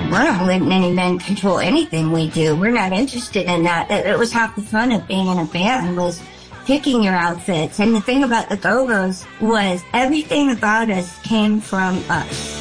We're not letting any men control anything we do. We're not interested in that. It was half the fun of being in a band was picking your outfits. And the thing about the Go-Go's was everything about us came from us.